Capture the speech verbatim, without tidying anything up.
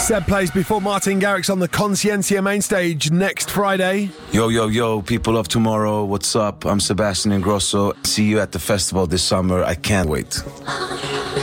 Seb plays before Martin Garrix on the Consciencia main stage next Friday. Yo, yo, yo, people of tomorrow, what's up? I'm Sebastian Ingrosso. See you at the festival this summer. I can't wait.